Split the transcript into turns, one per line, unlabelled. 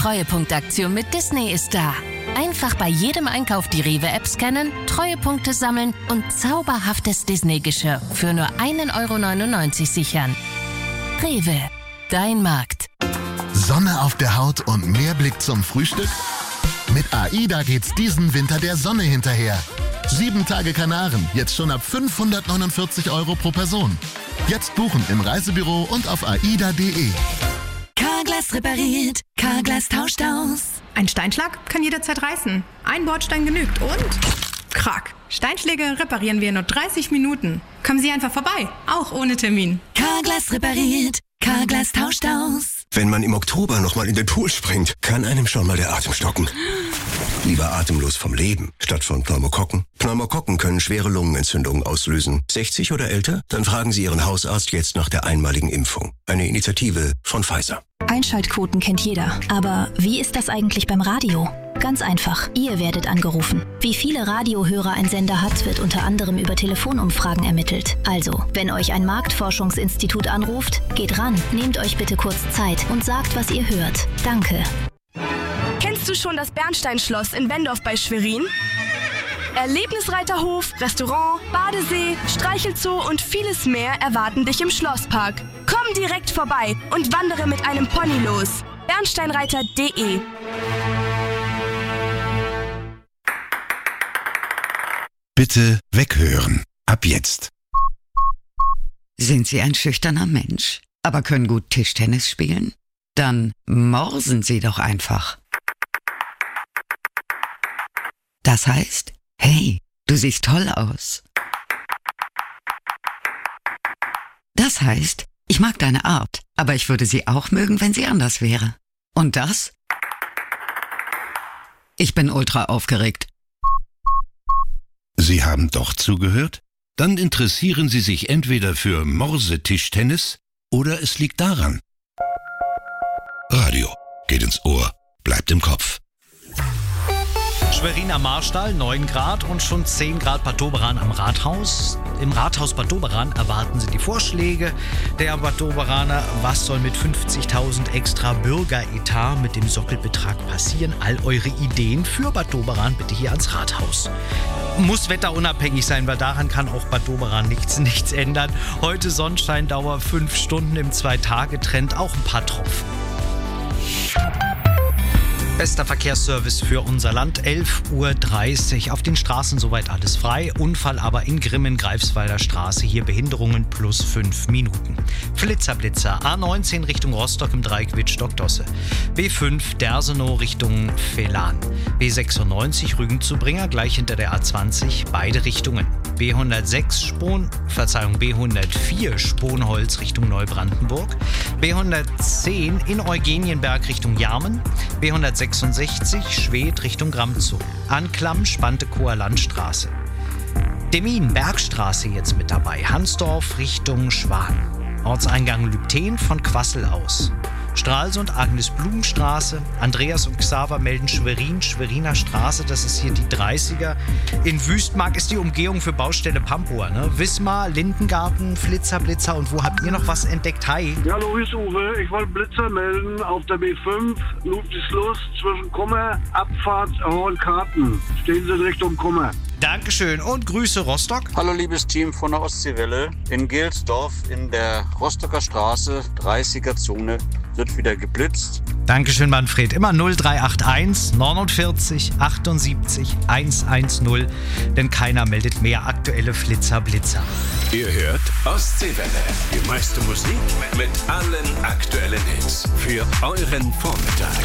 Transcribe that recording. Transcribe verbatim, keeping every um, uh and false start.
Treuepunktaktion mit Disney ist da. Einfach bei jedem Einkauf die Rewe-App scannen, Treuepunkte sammeln und zauberhaftes Disney-Geschirr für nur ein Euro neunundneunzig sichern. Rewe, dein Markt.
Sonne auf der Haut und mehr Blick zum Frühstück? Mit AIDA geht's diesen Winter der Sonne hinterher. Sieben Tage Kanaren, jetzt schon ab fünfhundertneunundvierzig Euro pro Person. Jetzt buchen im Reisebüro und auf aida punkt de.
Carglass repariert, Carglass tauscht aus.
Ein Steinschlag kann jederzeit reißen. Ein Bordstein genügt und... Krack. Steinschläge reparieren wir in nur dreißig Minuten. Kommen Sie einfach vorbei, auch ohne Termin.
Carglass repariert, Carglass tauscht aus.
Wenn man im Oktober nochmal in den Pool springt, kann einem schon mal der Atem stocken. Lieber atemlos vom Leben, statt von Pneumokokken. Pneumokokken können schwere Lungenentzündungen auslösen. sechzig oder älter? Dann fragen Sie Ihren Hausarzt jetzt nach der einmaligen Impfung. Eine Initiative von Pfizer.
Einschaltquoten kennt jeder. Aber wie ist das eigentlich beim Radio? Ganz einfach, ihr werdet angerufen. Wie viele Radiohörer ein Sender hat, wird unter anderem über Telefonumfragen ermittelt. Also, wenn euch ein Marktforschungsinstitut anruft, geht ran, nehmt euch bitte kurz Zeit und sagt, was ihr hört. Danke.
Kennst du schon das Bernsteinschloss in Bendorf bei Schwerin? Erlebnisreiterhof, Restaurant, Badesee, Streichelzoo und vieles mehr erwarten dich im Schlosspark. Komm direkt vorbei und wandere mit einem Pony los. bernsteinreiter punkt de.
Bitte weghören. Ab jetzt.
Sind Sie ein schüchterner Mensch, aber können gut Tischtennis spielen? Dann morsen Sie doch einfach. Das heißt, hey, du siehst toll aus. Das heißt, ich mag deine Art, aber ich würde sie auch mögen, wenn sie anders wäre. Und das? Ich bin ultra aufgeregt.
Sie haben doch zugehört? Dann interessieren Sie sich entweder für Morse-Tischtennis oder es liegt daran. Radio geht ins Ohr, bleibt im Kopf.
Schwerin am Marstall, neun Grad und schon zehn Grad Bad Doberan am Rathaus. Im Rathaus Bad Doberan erwarten Sie die Vorschläge der Bad Doberaner. Was soll mit fünfzigtausend extra Bürgeretat mit dem Sockelbetrag passieren? All eure Ideen für Bad Doberan bitte hier ans Rathaus. Muss wetterunabhängig sein, weil daran kann auch Bad Doberan nichts, nichts ändern. Heute Sonnenscheindauer fünf Stunden im Zwei-Tage-Trend, auch ein paar Tropfen. Bester Verkehrsservice für unser Land, elf Uhr dreißig. Auf den Straßen soweit alles frei. Unfall aber in Grimmen, Greifswalder Straße. Hier Behinderungen plus fünf Minuten. Flitzerblitzer. A neunzehn Richtung Rostock im Dreieck Wittstock-Dosse. B fünf Dersenow Richtung Velan. B sechsundneunzig Rügen zu Bringer, gleich hinter der A zwanzig. Beide Richtungen. B hundertsechs Spon, Verzeihung, B hundertvier Sponholz Richtung Neubrandenburg. B hundertzehn in Eugenienberg Richtung Jarmen. B hundertsechsundsechzig Schwedt Richtung Gramzow. Anklam, Spantekower Landstraße. Demin, Bergstraße jetzt mit dabei. Hansdorf Richtung Schwan. Ortseingang Lübten von Quassel aus. Stralsund, Agnes Blumenstraße. Andreas und Xaver melden Schwerin, Schweriner Straße. Das ist hier die dreißiger. In Wüstmark ist die Umgehung für Baustelle Pampur. Ne? Wismar, Lindengarten, Flitzer, Blitzer. Und wo habt ihr noch was entdeckt? Hi.
Ja, hallo, hier ist Uwe. Ich wollte Blitzer melden auf der B fünf. Ludwigslust zwischen Kummer, Abfahrt, Hornkarten. Stehen Sie in Richtung Kummer.
Dankeschön und Grüße Rostock.
Hallo liebes Team von der Ostseewelle. In Gelsdorf in der Rostocker Straße, dreißiger Zone, wird wieder geblitzt.
Dankeschön Manfred. Immer null drei acht eins neunundvierzig achtundsiebzig hundertzehn, denn keiner meldet mehr aktuelle Flitzer Blitzer.
Ihr hört Ostseewelle. Die meiste Musik mit allen aktuellen Hits für euren Vormittag.